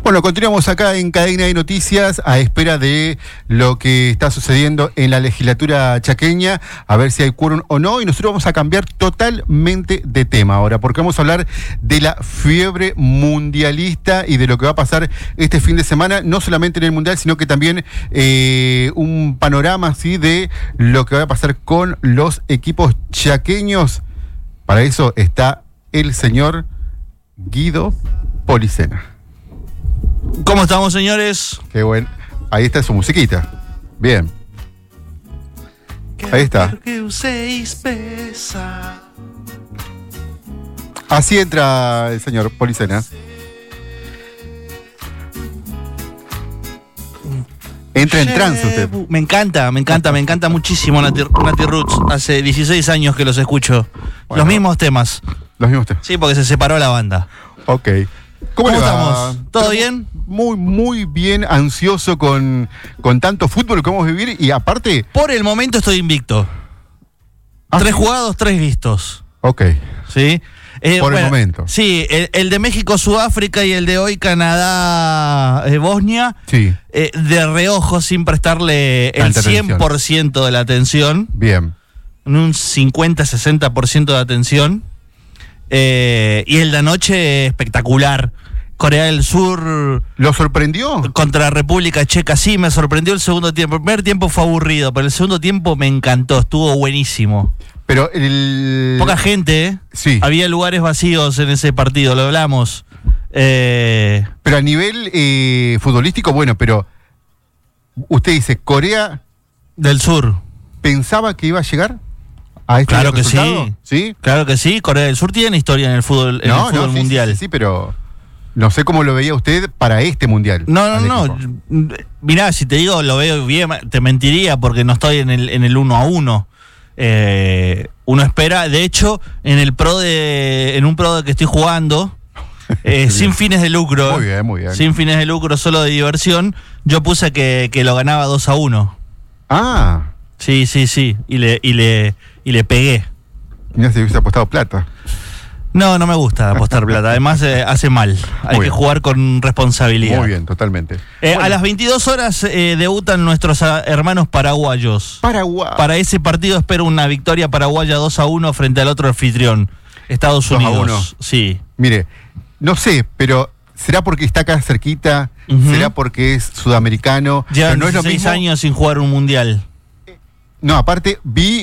Bueno, continuamos acá en Cadena de Noticias a espera de lo que está sucediendo en la legislatura chaqueña, a ver si hay quórum o no, y nosotros vamos a cambiar totalmente de tema ahora, porque vamos a hablar de la fiebre mundialista y de lo que va a pasar este fin de semana, no solamente en el Mundial, sino que también un panorama así de lo que va a pasar con los equipos chaqueños. Para eso está el señor Guido Policena. ¿Cómo estamos, señores? Qué bueno. Ahí está su musiquita. Bien. Ahí está. Así entra el señor Policena. Entra en trance usted. Me encanta muchísimo Nati Roots. Hace 16 años que los escucho. Bueno, los mismos temas. Sí, porque se separó la banda. Ok. ¿Cómo estamos? ¿Todo bien? Muy bien, ansioso con tanto fútbol que vamos a vivir y aparte... Por el momento estoy invicto. 3 jugados, 3 vistos. Ok. ¿Sí? Por el momento. Sí, el de México-Sudáfrica y el de hoy Canadá-Bosnia. Sí. De reojo, sin prestarle el 100% de la atención. Bien. En un 50-60% de atención. Y el de anoche espectacular. Corea del Sur. ¿Lo sorprendió? Contra República Checa, sí, me sorprendió el segundo tiempo. El primer tiempo fue aburrido, pero el segundo tiempo me encantó, estuvo buenísimo. Pero poca gente, ¿eh? Sí. Había lugares vacíos en ese partido, lo hablamos. Pero a nivel futbolístico, bueno, pero usted dice, Corea del Sur. ¿Pensaba que iba a llegar a este Claro que resultado? Sí. Claro que sí, Corea del Sur tiene historia en el fútbol, mundial. Sí, pero no sé cómo lo veía usted para este mundial. No. Mirá, si te digo lo veo bien, te mentiría porque no estoy en el 1-1. Uno espera, de hecho, en un pro de que estoy jugando, sin fines de lucro. Muy bien. Sin fines de lucro, solo de diversión, yo puse que lo ganaba 2-1. Ah. Sí. Y le pegué. Mira, si hubiese apostado plata. No me gusta apostar plata. Además, hace mal. Hay que jugar con responsabilidad. Muy bien, totalmente. A las 22 horas debutan nuestros hermanos paraguayos. Paraguay. Para ese partido espero una victoria paraguaya 2-1 frente al otro anfitrión, Estados Unidos. 2-1. Sí. Mire, no sé, pero ¿será porque está acá cerquita? ¿Será porque es sudamericano? Llevan no es lo 6 mismo. años sin jugar un mundial. No, aparte vi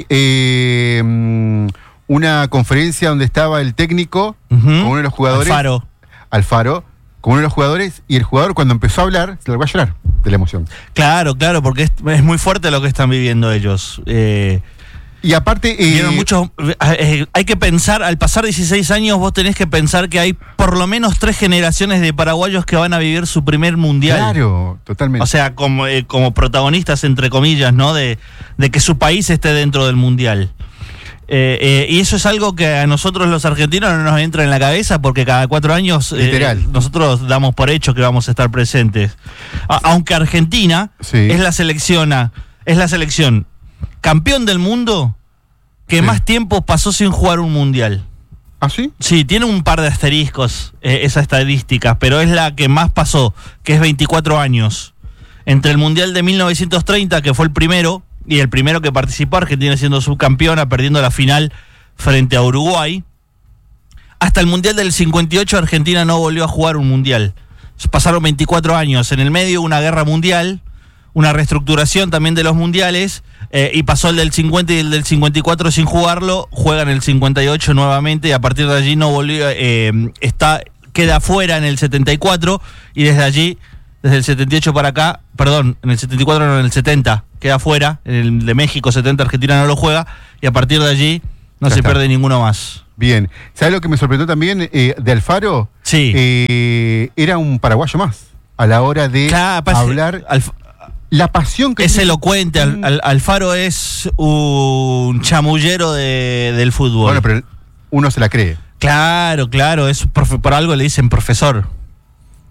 una conferencia donde estaba el técnico con uno de los jugadores. Alfaro, con uno de los jugadores, y el jugador cuando empezó a hablar se largó a llorar de la emoción. Claro, porque es muy fuerte lo que están viviendo ellos. Y aparte... hay que pensar, al pasar 16 años vos tenés que pensar que hay por lo menos 3 generaciones de paraguayos que van a vivir su primer mundial. Claro, totalmente. O sea, como protagonistas, entre comillas, ¿no? De que su país esté dentro del mundial. Y eso es algo que a nosotros los argentinos no nos entra en la cabeza porque cada 4 años nosotros damos por hecho que vamos a estar presentes. Aunque Argentina es la selección campeón del mundo que más tiempo pasó sin jugar un mundial. ¿Ah, sí? Sí, tiene un par de asteriscos esa estadística, pero es la que más pasó, que es 24 años. Entre el mundial de 1930, que fue el primero, y el primero que participó, Argentina siendo subcampeona, perdiendo la final frente a Uruguay, hasta el mundial del 58 Argentina no volvió a jugar un mundial. Pasaron 24 años, en el medio una guerra mundial, una reestructuración también de los mundiales, y pasó el del 50 y el del 54 sin jugarlo, juegan el 58 nuevamente, y a partir de allí no volvió, queda fuera en el 74, y desde allí, desde el 78 para acá, perdón, en el 74 no, en el 70, queda fuera, en el de México 70 Argentina no lo juega, y a partir de allí no se pierde ninguno más. Bien, ¿sabes lo que me sorprendió también de Alfaro? Sí. Era un paraguayo más, a la hora de hablar... La pasión que es tiene. Elocuente, Alfaro es un chamullero del fútbol. Bueno, pero uno se la cree. Claro, es por algo le dicen profesor.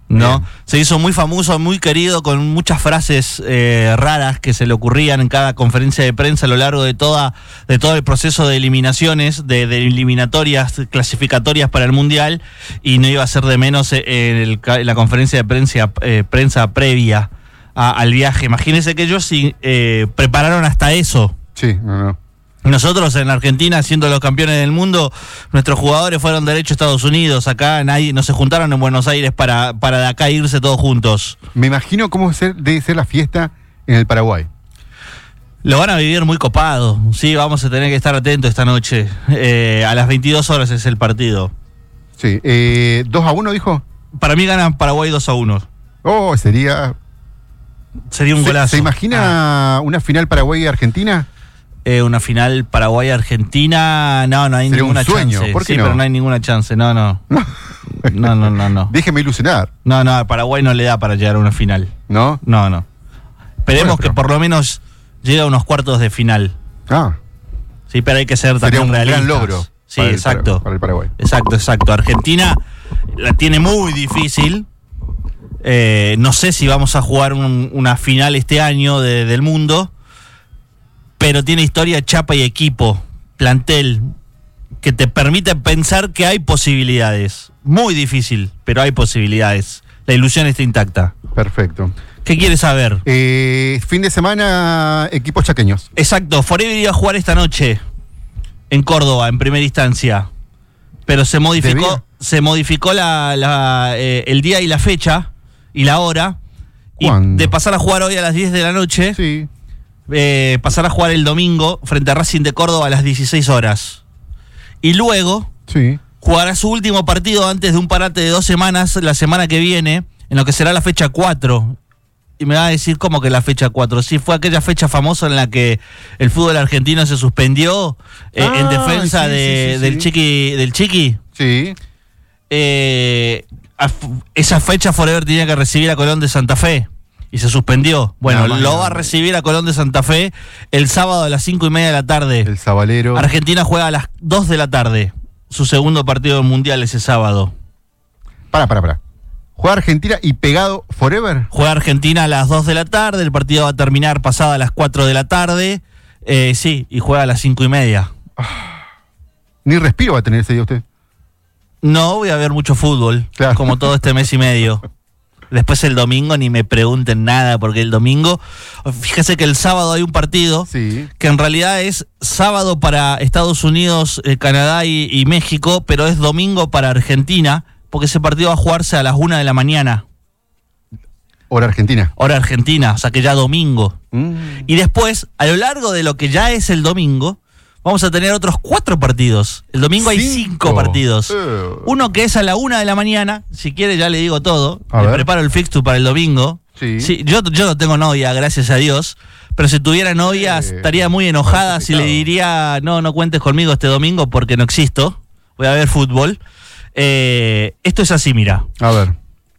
¿no? Bien. Se hizo muy famoso, muy querido, con muchas frases raras que se le ocurrían en cada conferencia de prensa a lo largo de todo el proceso de eliminaciones, de eliminatorias, clasificatorias para el Mundial, y no iba a ser de menos en la conferencia de prensa previa al viaje. Imagínense que ellos prepararon hasta eso. Sí, no. Nosotros en Argentina, siendo los campeones del mundo, nuestros jugadores fueron derecho a Estados Unidos. Acá no se juntaron en Buenos Aires para de acá irse todos juntos. Me imagino cómo debe ser la fiesta en el Paraguay. Lo van a vivir muy copado. Sí, vamos a tener que estar atentos esta noche. A las 22 horas es el partido. Sí. 2-1, dijo. Para mí gana Paraguay 2-1. Oh, sería un golazo. ¿Se imagina una final Paraguay-Argentina? Una final Paraguay-Argentina, no hay Sería ninguna un sueño. chance. ¿Por qué sí, no? pero no hay ninguna chance, no. No. Déjeme ilusionar. No, a Paraguay no le da para llegar a una final. ¿No? No. Esperemos Bueno, pero- que por lo menos llegue a unos cuartos de final. Ah, Sí, pero hay que ser sería también un realistas. gran logro. Sí, para el exacto. para el Paraguay. Exacto. Argentina la tiene muy difícil. No sé si vamos a jugar una final este año del mundo, pero tiene historia, chapa y equipo, plantel, que te permite pensar que hay posibilidades. Muy difícil, pero hay posibilidades. La ilusión está intacta. Perfecto. ¿Qué quieres saber? Fin de semana, equipos chaqueños. Exacto, Forever iba a jugar esta noche en Córdoba, en primera instancia. Pero se modificó el día y la fecha y la hora. ¿Cuándo? Y de pasar a jugar hoy a las 10 de la noche, Sí. pasar a jugar el domingo frente a Racing de Córdoba a las 16 horas. Y luego Sí. jugará su último partido antes de un parate de 2 semanas, la semana que viene, en lo que será la fecha 4. Y me va a decir, ¿cómo que la fecha 4? Sí, fue aquella fecha famosa en la que el fútbol argentino se suspendió en defensa sí, del Chiqui. Sí. Esa fecha Forever tenía que recibir a Colón de Santa Fe y se suspendió. Bueno, Nada más, lo nada va a más. recibir a Colón de Santa Fe el sábado a las 5:30 de la tarde. El Sabalero. Argentina juega a las 2 de la tarde. Su segundo partido del Mundial ese sábado. Para. ¿Juega Argentina y pegado Forever? Juega Argentina a las 2 de la tarde. El partido va a terminar pasada a las 4 de la tarde. Sí, y juega a las 5:30. Ni respiro va a tener ese día usted. No voy a ver mucho fútbol, Claro. como todo este mes y medio. Después el domingo ni me pregunten nada, porque el domingo, fíjese que el sábado hay un partido Sí. que en realidad es sábado para Estados Unidos, Canadá y México, pero es domingo para Argentina, porque ese partido va a jugarse a las 1 de la mañana, Hora Argentina. hora argentina, o sea que ya domingo. Mm. Y después, a lo largo de lo que ya es el domingo, vamos a tener otros 4 partidos. El domingo hay 5 partidos. Uno que es a la 1 de la mañana, si quiere ya le digo todo. A Le ver. preparo el fixture para el domingo. Sí. Yo no tengo novia, gracias a Dios. Pero si tuviera novia, estaría muy enojada si le diría, no cuentes conmigo este domingo porque no existo. Voy a ver fútbol. Esto es así, mira. A ver.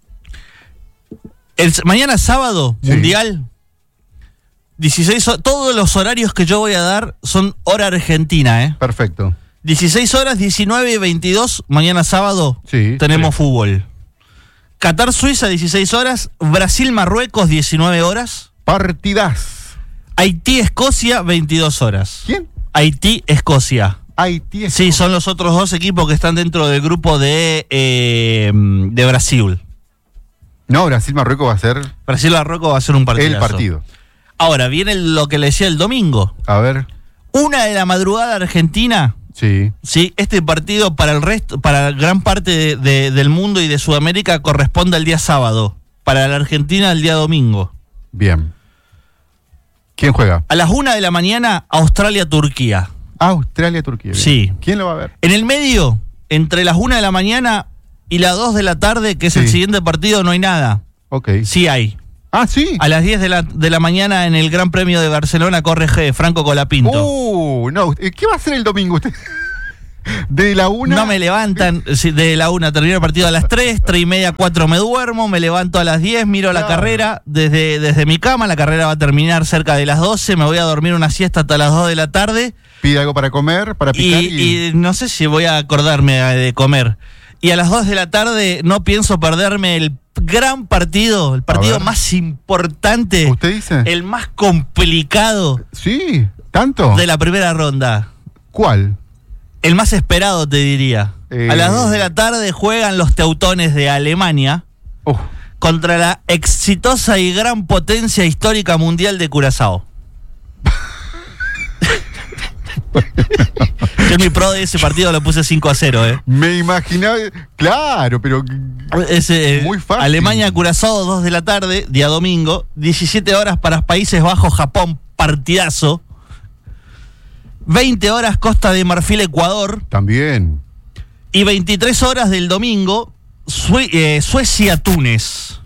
Mañana sábado, Sí. Mundial, 16 todos los horarios que yo voy a dar son hora argentina, Perfecto. 16 horas, 19 y 22, mañana sábado, Sí. tenemos fútbol. Qatar-Suiza, 16 horas, Brasil-Marruecos, 19 horas, Partidas. Haití-Escocia, 22 horas. ¿Quién? Haití-Escocia. Haití. es- Sí, son los otros 2 equipos que están dentro del grupo de Brasil. No, Brasil-Marruecos va a ser Brasil-Marruecos va a ser un partido. el partido. Ahora, viene lo que le decía el domingo. A ver. 1 de la madrugada Argentina. Sí. Sí, este partido para gran parte del mundo y de Sudamérica corresponde al día sábado. Para la Argentina, el día domingo. Bien. ¿Quién juega? A las 1 de la mañana, Australia-Turquía. Australia-Turquía. Bien. Sí. ¿Quién lo va a ver? En el medio, entre las 1 de la mañana y las 2 de la tarde, que es el Sí. siguiente partido, no hay nada. Ok. Sí hay. Ah, sí. A las 10 de la mañana en el Gran Premio de Barcelona corre Franco Colapinto. No. ¿Qué va a hacer el domingo usted? De la 1. No me levantan, sí, de la 1 termino el partido a las 3, 3:30, 4 me duermo, me levanto a las 10, miro la Claro. carrera desde mi cama, la carrera va a terminar cerca de las 12, me voy a dormir una siesta hasta las 2 de la tarde Pide algo para comer, para picar y no sé si voy a acordarme de comer. Y a las 2 de la tarde no pienso perderme el gran partido, el partido más importante. ¿Usted dice? El más complicado. Sí, ¿tanto? De la primera ronda. ¿Cuál? El más esperado, te diría. A las 2 de la tarde juegan los teutones de Alemania contra la exitosa y gran potencia histórica mundial de Curazao. Yo en mi pro de ese partido lo puse 5-0, Me imaginaba, claro, pero muy fácil. Alemania-Curazao, 2 de la tarde, día domingo, 17 horas para Países Bajos, Japón, partidazo. 20 horas Costa de Marfil, Ecuador. También. Y 23 horas del domingo, Suecia-Túnez.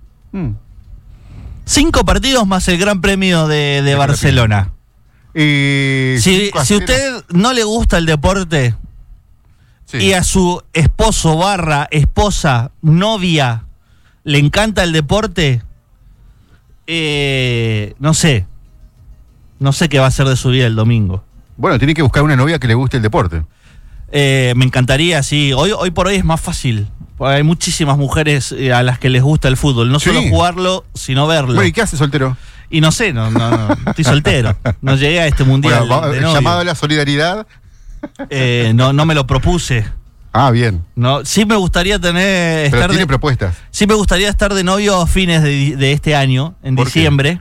5 partidos más el Gran Premio de Barcelona. Si usted no le gusta el deporte y a su esposo / esposa, novia, le encanta el deporte, no sé qué va a hacer de su vida el domingo. Bueno, tiene que buscar una novia que le guste el deporte. Me encantaría, sí. Hoy por hoy es más fácil. Hay muchísimas mujeres a las que les gusta el fútbol. No solo jugarlo, sino verlo. Bueno, ¿y qué hace soltero? Y no sé, no, estoy soltero. No llegué a este mundial. Bueno, llamado a la solidaridad. No me lo propuse. Ah, bien. No, sí me gustaría Pero tiene propuestas. Sí me gustaría estar de novio a fines de este año, en diciembre.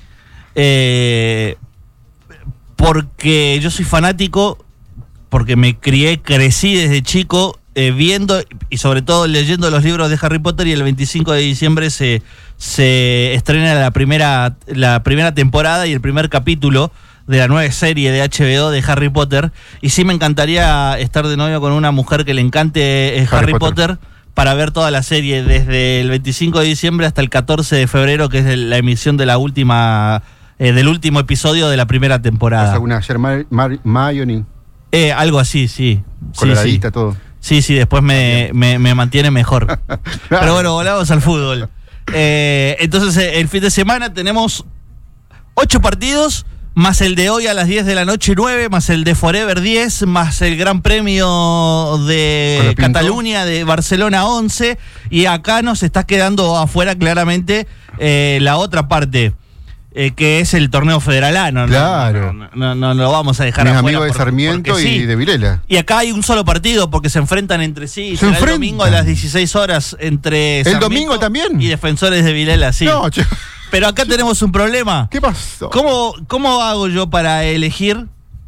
Porque yo soy fanático, porque me crecí desde chico viendo y sobre todo leyendo los libros de Harry Potter, y el 25 de diciembre se estrena la primera temporada y el primer capítulo de la nueva serie de HBO de Harry Potter, y sí me encantaría estar de novio con una mujer que le encante Harry Potter para ver toda la serie desde el 25 de diciembre hasta el 14 de febrero, que es la emisión de la última del último episodio de la primera temporada. ¿Es una Hermione? Algo así, sí. Coloradita, todo. Sí, después me mantiene mejor. Pero bueno, volvamos al fútbol. Entonces, el fin de semana tenemos 8 partidos, más el de hoy a las 10 de la noche 9, más el de Forever 10, más el Gran Premio de Cataluña de Barcelona 11, y acá nos está quedando afuera claramente la otra parte, que es el torneo federalano. Claro. No lo vamos a dejar afuera. Amigo de Sarmiento y de Vilela. Y acá hay un solo partido porque se enfrentan entre sí. El domingo a las 16 horas entre Sarmiento. ¿El domingo también? Y Defensores de Vilela, sí. No, pero acá tenemos un problema. ¿Qué pasó? ¿Cómo hago yo para elegir?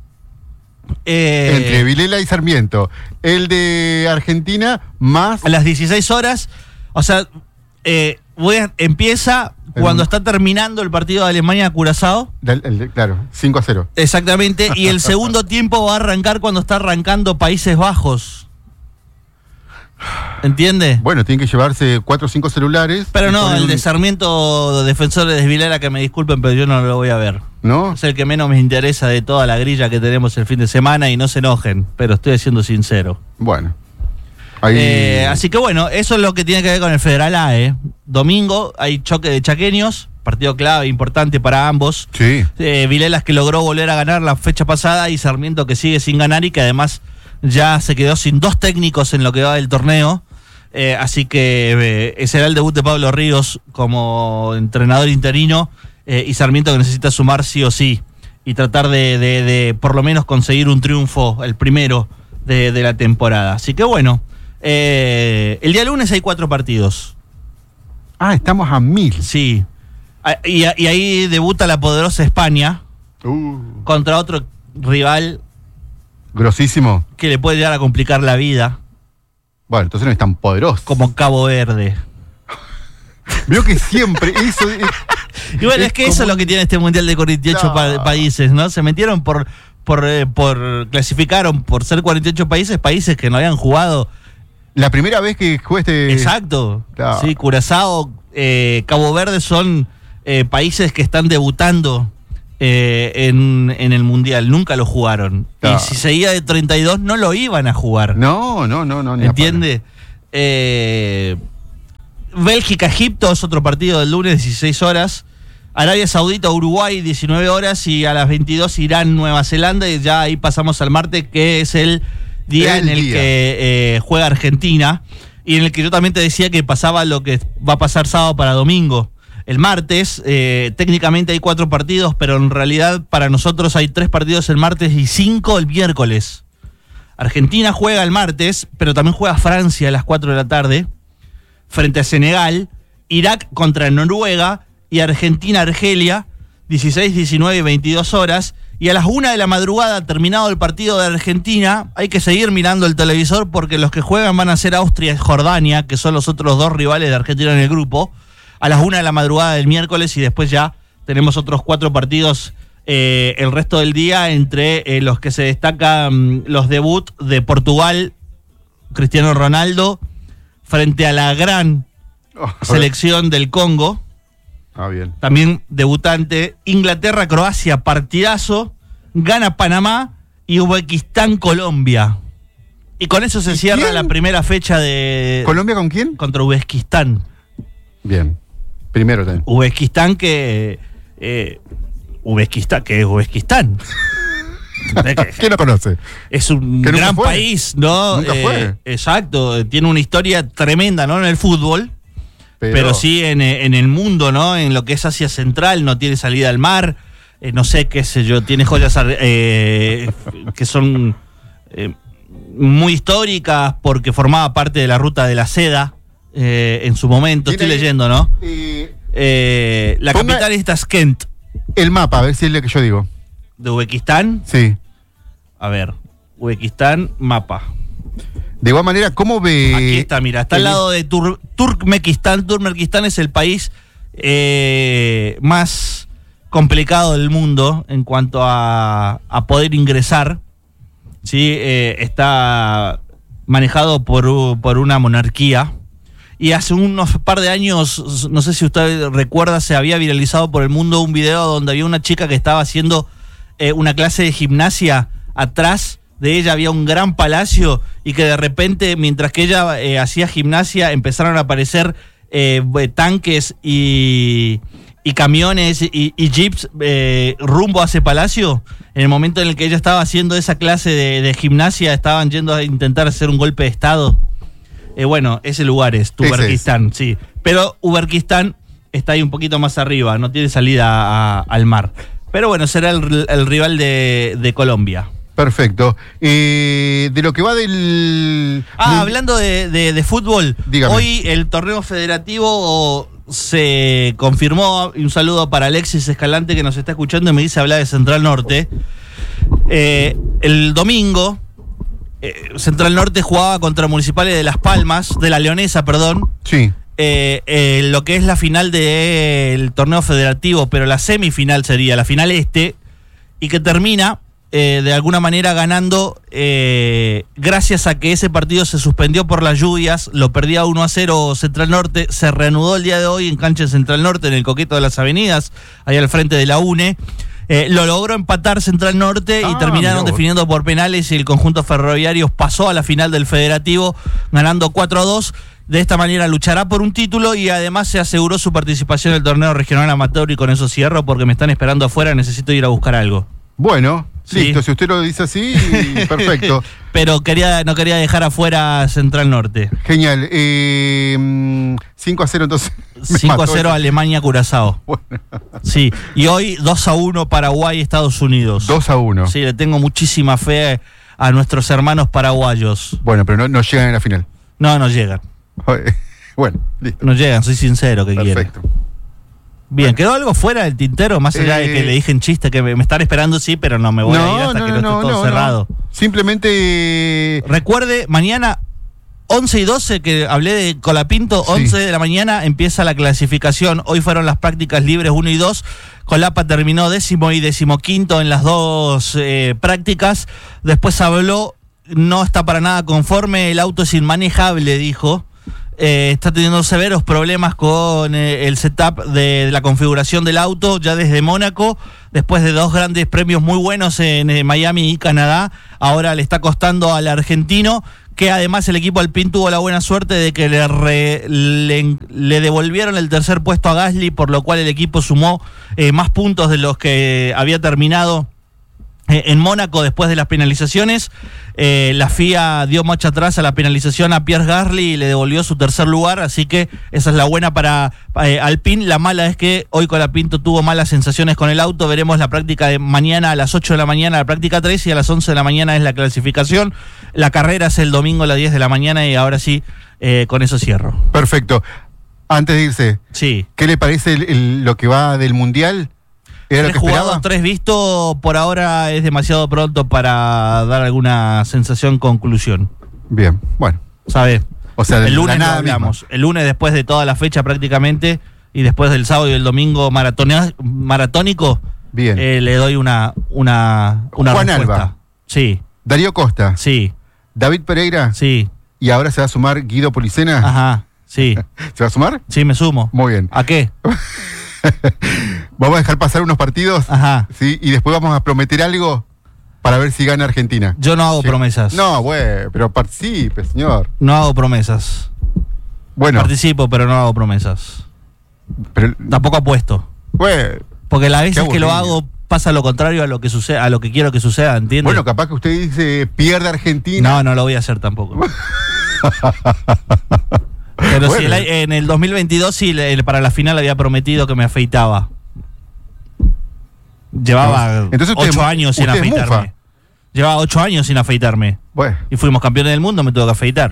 Entre Vilela y Sarmiento. El de Argentina más... A las 16 horas. O sea, empieza... Cuando está terminando el partido de Alemania-Curazao. Claro, 5-0. Exactamente, y el segundo tiempo va a arrancar cuando está arrancando Países Bajos. ¿Entiende? Bueno, tienen que llevarse 4 o 5 celulares. Pero no, el de Sarmiento, Defensores de Vilela, que me disculpen, pero yo no lo voy a ver. ¿No? Es el que menos me interesa de toda la grilla que tenemos el fin de semana, y no se enojen, pero estoy siendo sincero. Bueno. Así que bueno, eso es lo que tiene que ver con el Federal A. Domingo hay choque de chaqueños, partido clave, importante para ambos. Sí. Vilelas, que logró volver a ganar la fecha pasada, y Sarmiento, que sigue sin ganar y que además ya se quedó sin 2 técnicos en lo que va del torneo. Así que será el debut de Pablo Ríos como entrenador interino, y Sarmiento, que necesita sumar sí o sí y tratar de por lo menos conseguir un triunfo, el primero de la temporada. Así que bueno. El día lunes hay 4 partidos. Ah, estamos a 1000. Sí. Y ahí debuta la poderosa España contra otro rival grosísimo, que le puede llegar a complicar la vida. Bueno, entonces no es tan poderoso. Como Cabo Verde. Veo que siempre eso... Y bueno, es que eso es lo que tiene este mundial de 48 países, ¿no? Se metieron clasificaron por ser 48 países que no habían jugado. La primera vez que jugué Exacto. Claro. Sí, Curazao, Cabo Verde son países que están debutando en el mundial. Nunca lo jugaron. Claro. Y si seguía de 32 no lo iban a jugar. No. ¿Entiende? Bélgica-Egipto es otro partido del lunes, 16 horas. Arabia Saudita-Uruguay, 19 horas. Y a las 22 Irán-Nueva Zelanda. Y ya ahí pasamos al martes, que es el día en el que juega Argentina. y en el que yo también te decía que pasaba lo que va a pasar sábado para domingo. El martes, técnicamente hay 4 partidos, pero en realidad para nosotros hay 3 partidos el martes y 5 el miércoles. Argentina juega el martes, pero también juega Francia a las 4 de la tarde, frente a Senegal, Irak contra Noruega y Argentina-Argelia, 16, 19 y 22 horas. Y a las 1 de la madrugada, terminado el partido de Argentina, hay que seguir mirando el televisor porque los que juegan van a ser Austria y Jordania, que son los otros 2 rivales de Argentina en el grupo, a las 1 de la madrugada del miércoles, y después ya tenemos otros 4 partidos el resto del día, entre los que se destacan los debut de Portugal, Cristiano Ronaldo, frente a la gran selección del Congo. Bien. También debutante, Inglaterra, Croacia, partidazo, gana Panamá y Uzbekistán, Colombia. Y con eso se cierra quién? la primera fecha de... ¿Colombia con quién? Contra Uzbekistán. Bien. Primero también. Uzbekistán que... Uzbekistán, que es Uzbekistán. ¿Quién lo conoce? Es un gran país, ¿no? Nunca fue. Exacto, tiene una historia tremenda, ¿no? En el fútbol, pero sí en el mundo, ¿no? En lo que es Asia Central, no tiene salida al mar, no sé, qué sé yo, tiene joyas que son muy históricas porque formaba parte de la ruta de la seda en su momento. Estoy leyendo, ¿no? La capital es Tashkent. El mapa, a ver si es lo que yo digo. ¿De Uzbekistán? Sí. A ver, Uzbekistán, mapa. De igual manera, ¿cómo ve...? Aquí está, mira, está al lado de Turkmenistán. Turkmenistán es el país más complicado del mundo en cuanto a poder ingresar. ¿Sí? Está manejado por una monarquía. Y hace unos par de años, no sé si usted recuerda, se había viralizado por el mundo un video donde había una chica que estaba haciendo una clase de gimnasia. Atrás de ella había un gran palacio y que de repente, mientras que ella hacía gimnasia, empezaron a aparecer tanques y camiones y jeeps rumbo a ese palacio. En el momento en el que ella estaba haciendo esa clase de gimnasia, estaban yendo a intentar hacer un golpe de estado. Bueno, ese lugar es Uzbekistán, sí. Pero Uzbekistán está ahí un poquito más arriba, no tiene salida al mar. Pero bueno, será el rival de Colombia. Perfecto. De lo que va del... Hablando de fútbol, dígame. Hoy el torneo federativo se confirmó. Un saludo para Alexis Escalante, que nos está escuchando y me dice hablar de Central Norte. El domingo... Central Norte jugaba contra Municipales de Las Palmas, de La Leonesa, perdón. Sí. Lo que es la final del torneo federativo, pero la semifinal sería la final y que termina de alguna manera ganando gracias a que ese partido se suspendió por las lluvias, lo perdía 1-0 Central Norte, se reanudó el día de hoy en cancha de Central Norte, en el Coqueto de las Avenidas, ahí al frente de la UNE. Lo logró empatar Central Norte y terminaron definiendo por penales y el conjunto ferroviario pasó a la final del federativo ganando 4-2. De esta manera luchará por un título y además se aseguró su participación en el torneo regional amateur y con eso cierro porque me están esperando afuera, necesito ir a buscar algo. Bueno, ¿sí? Listo, si usted lo dice así, perfecto. Pero no quería dejar afuera Central Norte. Genial. 5-0 entonces. 5-0 Alemania-Curazao. Bueno. Sí, y hoy 2-1 Paraguay-Estados Unidos. 2-1. Sí, le tengo muchísima fe a nuestros hermanos paraguayos. Bueno, pero no llegan a la final. No llegan. Bueno, listo. No llegan, soy sincero, que quieren. Perfecto. Bien, ¿quedó algo fuera del tintero? Más allá de que le dije en chiste que me están esperando, sí, pero no me voy a ir hasta que no esté todo cerrado. Simplemente... Recuerde, mañana 11 y 12, que hablé de Colapinto, 11 de la mañana empieza la clasificación. Hoy fueron las prácticas libres 1 y 2. Colapa terminó 10º y 15º en las 2 prácticas. Después habló, no está para nada conforme, el auto es inmanejable, dijo. Está teniendo severos problemas con el setup de la configuración del auto ya desde Mónaco, después de 2 grandes premios muy buenos en Miami y Canadá. Ahora le está costando al argentino, que además el equipo Alpine tuvo la buena suerte de que le devolvieron el tercer puesto a Gasly, por lo cual el equipo sumó más puntos de los que había terminado En Mónaco, después de las penalizaciones, la FIA dio marcha atrás a la penalización a Pierre Gasly y le devolvió su tercer lugar, así que esa es la buena para Alpine. La mala es que hoy Colapinto tuvo malas sensaciones con el auto. Veremos la práctica de mañana a las 8 de la mañana, la práctica 3, y a las 11 de la mañana es la clasificación. La carrera es el domingo a las 10 de la mañana y ahora sí, con eso cierro. Perfecto. Antes de irse, Sí. ¿qué le parece lo que va del Mundial? ¿Era lo 3 que esperaba? jugados, 3 vistos, por ahora es demasiado pronto para dar alguna sensación, conclusión. Bien, bueno. ¿Sabes? O sea, el lunes la lo nada hablamos. El lunes, después de toda la fecha prácticamente, y después del sábado y el domingo maratónico, Bien. le doy una Juan respuesta. Alba. Sí, Darío Costa, sí, David Pereira, sí. y ahora se va a sumar Guido Policena. Ajá, sí. ¿Se va a sumar? Sí, me sumo. Muy bien. ¿A qué? Vamos a dejar pasar unos partidos, Ajá. ¿sí? Y después vamos a prometer algo para ver si gana Argentina. Yo no hago Sí. promesas. No, güey, pero participe, señor. No hago promesas. Bueno, Participo, pero no hago promesas. pero, Tampoco apuesto. güey, Porque las veces Qué que lo aburrido. hago pasa lo contrario a lo que sucede, a lo que quiero que suceda, ¿entiendes? bueno, capaz que usted dice pierde Argentina. No, no lo voy a hacer tampoco. Pero Bueno. si en el 2022 sí, para la final había prometido que me afeitaba. Llevaba Entonces usted 8 años sin usted es afeitarme. mufa. Llevaba 8 años sin afeitarme. Bueno, Y fuimos campeones del mundo, me tuve que afeitar.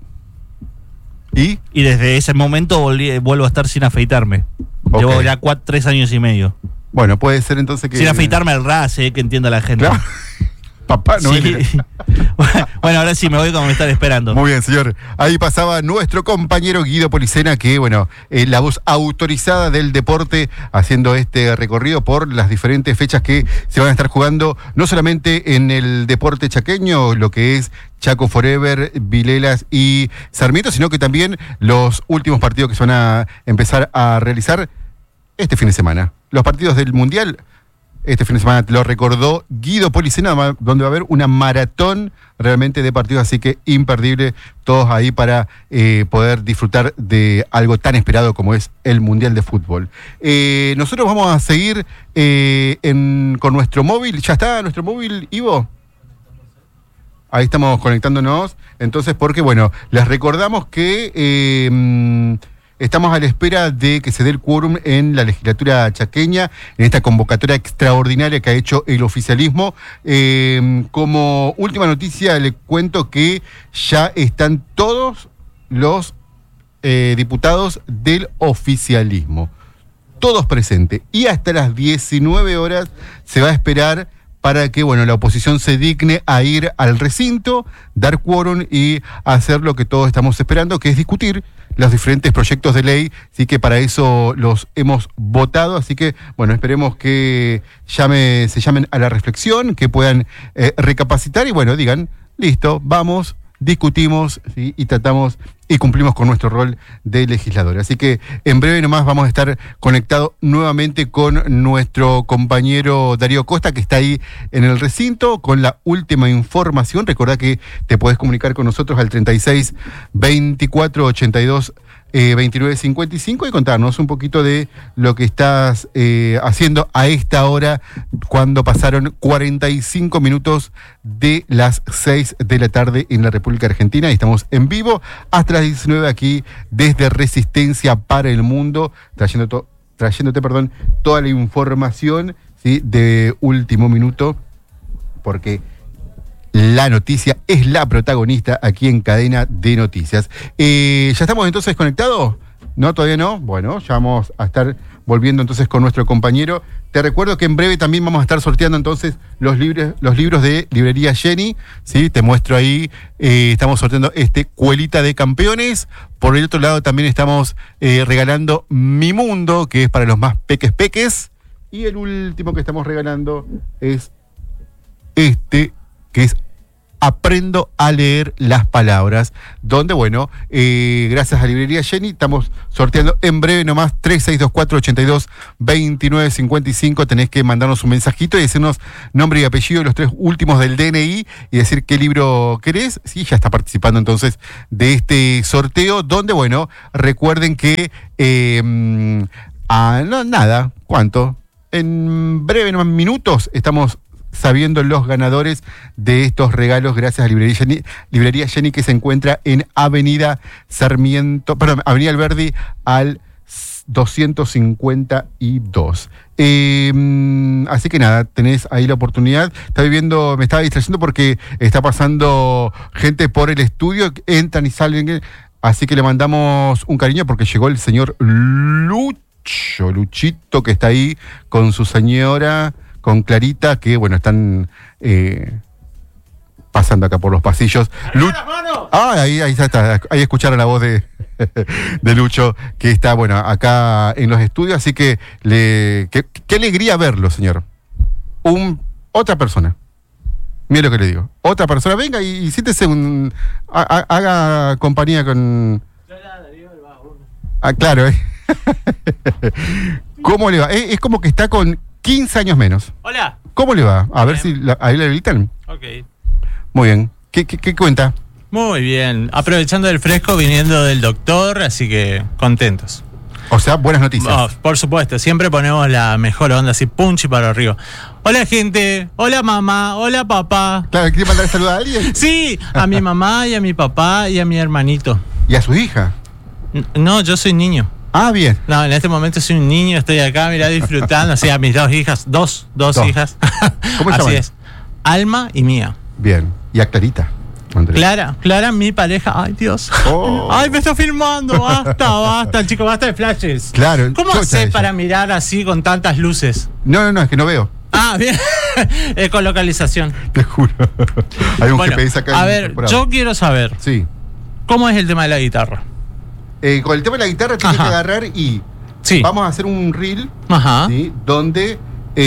¿y? Y desde ese momento vuelvo a estar sin afeitarme. Ok. Llevo ya 3 años y medio. Bueno, puede ser entonces que... Sin afeitarme al ras, que entienda la gente. Claro. Papá no Sí. Bueno, ahora sí me voy como me están esperando. Muy bien, señor. Ahí pasaba nuestro compañero Guido Policena, que, bueno, la voz autorizada del deporte, haciendo este recorrido por las diferentes fechas que se van a estar jugando, no solamente en el deporte chaqueño, lo que es Chaco Forever, Vilelas y Sarmiento, sino que también los últimos partidos que se van a empezar a realizar este fin de semana. Los partidos del Mundial. Este fin de semana te lo recordó Guido Policena, donde va a haber una maratón realmente de partidos, así que imperdible, todos ahí para poder disfrutar de algo tan esperado como es el Mundial de Fútbol. Nosotros vamos a seguir con nuestro móvil. ¿Ya está nuestro móvil, Ivo? Ahí estamos conectándonos. Entonces, porque, bueno, les recordamos que... estamos a la espera de que se dé el quórum en la legislatura chaqueña, en esta convocatoria extraordinaria que ha hecho el oficialismo. Como última noticia, le cuento que ya están todos los diputados del oficialismo, todos presentes. Y hasta las 19 horas se va a esperar para que, bueno, la oposición se digne a ir al recinto, dar quórum y hacer lo que todos estamos esperando, que es discutir los diferentes proyectos de ley. Sí, que para eso los hemos votado, así que, bueno, esperemos que se llamen a la reflexión, que puedan recapacitar y, bueno, digan, listo, vamos, discutimos, ¿sí? Y tratamos y cumplimos con nuestro rol de legislador. Así que en breve nomás vamos a estar conectados nuevamente con nuestro compañero Darío Costa, que está ahí en el recinto con la última información. Recordá que te podés comunicar con nosotros al 36 24 82 29 55 y contarnos un poquito de lo que estás haciendo a esta hora, cuando pasaron 45 minutos de las 6 de la tarde en la República Argentina. Y estamos en vivo hasta las 19 aquí desde Resistencia para el Mundo, trayéndote toda la información, ¿sí?, de último minuto, porque la noticia es la protagonista aquí en Cadena de Noticias. ¿Ya estamos entonces conectados? ¿No? ¿Todavía no? Bueno, ya vamos a estar volviendo entonces con nuestro compañero. Te recuerdo que en breve también vamos a estar sorteando entonces los libros de Librería Jenny, ¿sí? Te muestro ahí, estamos sorteando Cuelita de Campeones. Por el otro lado también estamos regalando Mi Mundo, que es para los más peques. Y el último que estamos regalando es que es Aprendo a leer las palabras, donde, bueno, gracias a Librería Jenny estamos sorteando en breve nomás 3624 82 29 55. Tenés que mandarnos un mensajito y decirnos nombre y apellido, los 3 últimos del DNI, y decir qué libro querés. Sí, ya está participando entonces de este sorteo, donde, bueno, recuerden que ¿cuánto? En breve, nomás minutos, estamos sabiendo los ganadores de estos regalos gracias a Librería Jenny, que se encuentra en Avenida Alberdi al 252. Así que nada, tenés ahí la oportunidad. Me estaba distrayendo porque está pasando gente por el estudio, entran y salen, así que le mandamos un cariño porque llegó el señor Luchito, que está ahí con su señora, con Clarita, que bueno, están pasando acá por los pasillos. Ahí está, ahí escucharon la voz de Lucho, que está, bueno, acá en los estudios, así que qué alegría verlo, señor. Otra persona. Mire lo que le digo. Otra persona, venga y siéntese haga compañía con... claro, ¿Cómo le va? Es como que está con 15 años menos. Hola. ¿Cómo le va? A ver si ahí le habilitan. Ok. Muy bien. ¿Qué cuenta? Muy bien, aprovechando el fresco, viniendo del doctor, así que contentos. O sea, buenas noticias. Oh, por supuesto, siempre ponemos la mejor onda, así punchy para arriba. Hola gente, hola mamá, hola papá. Claro, ¿quiere mandar salud a alguien? Sí, a mi mamá y a mi papá y a mi hermanito. ¿Y a su hija? No, yo soy niño. Ah, bien. No, en este momento soy un niño, estoy acá, mirá, disfrutando, o sea, a mis dos hijas, dos hijas. ¿Cómo se así llaman? es, Alma y Mía. Bien. ¿Y a Clarita? Clara, mi pareja. Ay, Dios. Oh. Ay, me está filmando. Basta, chico, basta de flashes. Claro. ¿Cómo haces para mirar así con tantas luces? No, es que no veo. Ah, bien. Con localización. Te juro. Hay un GPS acá. A ver, yo quiero saber. Sí. ¿Cómo es el tema de la guitarra? Con el tema de la guitarra tienes que agarrar y vamos a hacer un reel. Ajá. ¿Sí? Donde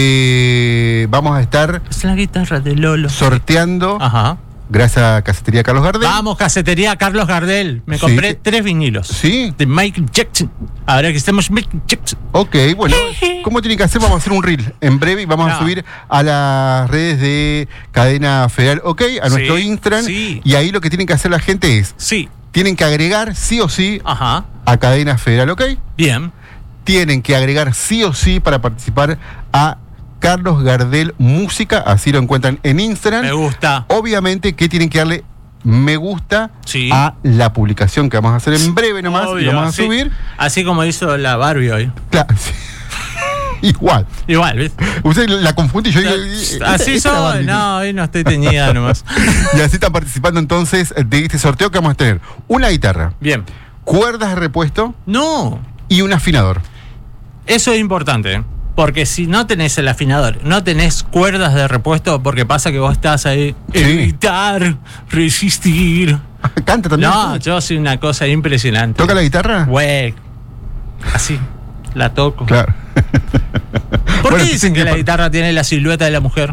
vamos a estar... Es la guitarra de Lolo. Sorteando. Ajá. Gracias a Casetería Carlos Gardel. Vamos, Casetería Carlos Gardel. Me compré 3 vinilos. Sí. De Michael Jackson. Ahora que estemos Michael Jackson. Ok, bueno. ¿Cómo tiene que hacer? Vamos a hacer un reel en breve y vamos a subir a las redes de Cadena Federal, a nuestro Instagram. Sí. Y ahí lo que tienen que hacer la gente es... Sí. Tienen que agregar sí o sí a Cadena Federal, Bien. Tienen que agregar sí o sí para participar a Carlos Gardel Música, así lo encuentran en Instagram. Me gusta. Obviamente que tienen que darle me gusta a la publicación que vamos a hacer en breve nomás. Obvio, y lo vamos a subir. Así como hizo la Barbie hoy. Claro. Igual, ¿viste? Usted la confunde y yo digo... Así soy. No, hoy no estoy teñida nomás. Y así están participando entonces de este sorteo que vamos a tener. Una guitarra. Bien. Cuerdas de repuesto. No. Y un afinador. Eso es importante. Porque si no tenés el afinador, no tenés cuerdas de repuesto, porque pasa que vos estás ahí, evitar, resistir. ¿Canta también? No, yo soy una cosa impresionante. ¿Toca la guitarra? Güey. Así, la toco. Claro. ¿Por qué dicen que la guitarra tiene la silueta de la mujer?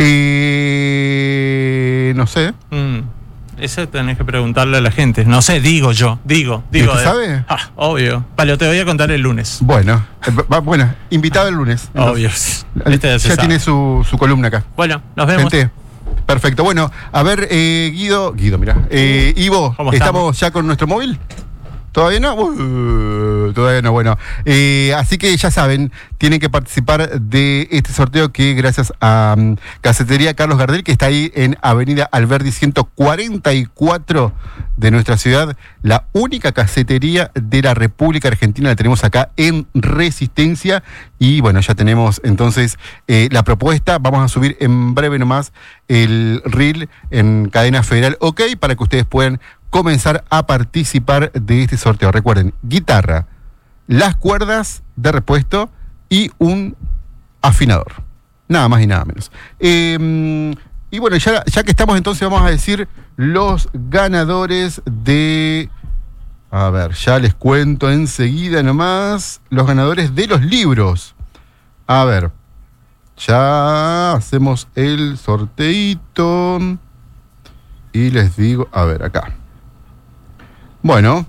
No sé. Eso tenés que preguntarle a la gente. No sé, digo yo. Digo. ¿Usted sabe? Obvio. Vale, te voy a contar el lunes. Bueno, invitado el lunes. Obvio. Ya tiene su columna acá. Bueno, nos vemos. Gente, perfecto. Bueno, a ver, Guido, mira. Ivo, ¿estamos ya con nuestro móvil? ¿Todavía no? Todavía no, bueno. Así que ya saben, tienen que participar de este sorteo que gracias a Casetería Carlos Gardel, que está ahí en Avenida Alberdi 144 de nuestra ciudad, la única casetería de la República Argentina, la tenemos acá en Resistencia. Y bueno, ya tenemos entonces la propuesta. Vamos a subir en breve nomás el reel en Cadena Federal, para que ustedes puedan comenzar a participar de este sorteo. Recuerden, guitarra, las cuerdas de repuesto y un afinador. Nada más y nada menos. Y bueno, ya que estamos, entonces vamos a decir los ganadores de... A ver, ya les cuento enseguida nomás los ganadores de los libros. A ver, ya hacemos el sorteito y les digo, a ver, acá. Bueno,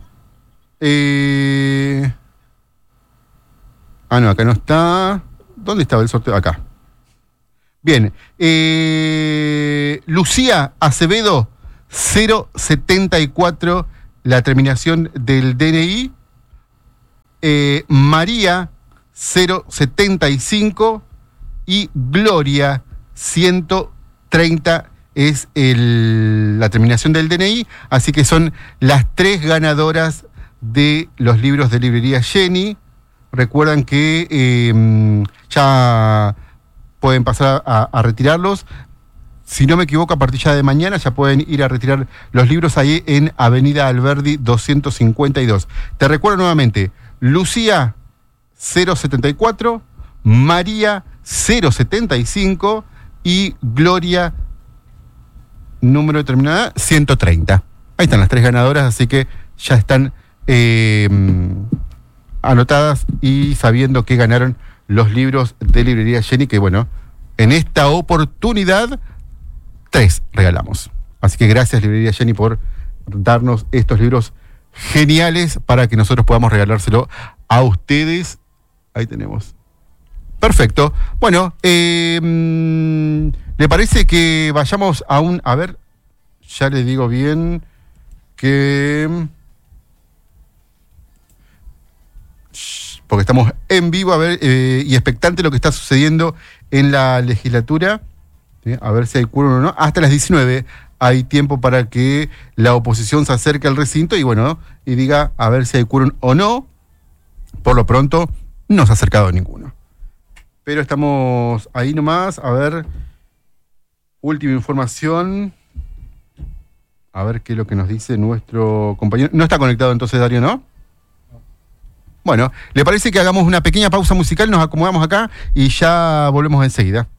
no, acá no está. ¿Dónde estaba el sorteo? Acá. Bien, Lucía Acevedo 074, la terminación del DNI. María 075 y Gloria 130 es la terminación del DNI, así que son las 3 ganadoras de los libros de librería Jenny. Recuerdan que ya pueden pasar a retirarlos. Si no me equivoco, a partir ya de mañana ya pueden ir a retirar los libros ahí en Avenida Alberdi 252. Te recuerdo nuevamente, Lucía 074, María 075 y Gloria, número determinada, 130. Ahí están las 3 ganadoras, así que ya están anotadas y sabiendo que ganaron los libros de librería Jenny, que bueno, en esta oportunidad 3 regalamos. Así que gracias, librería Jenny, por darnos estos libros geniales para que nosotros podamos regalárselo a ustedes. Ahí tenemos. Perfecto. Bueno, ¿le parece que vayamos a a ver, ya le digo bien que... porque estamos en vivo, a ver, y expectante lo que está sucediendo en la legislatura. ¿Sí? A ver si hay quórum o no. Hasta las 19 hay tiempo para que la oposición se acerque al recinto y bueno, y diga a ver si hay quórum o no. Por lo pronto, no se ha acercado ninguno. Pero estamos ahí nomás, a ver, última información. A ver qué es lo que nos dice nuestro compañero. No está conectado entonces, Darío, ¿no? Bueno, ¿le parece que hagamos una pequeña pausa musical? Nos acomodamos acá y ya volvemos enseguida.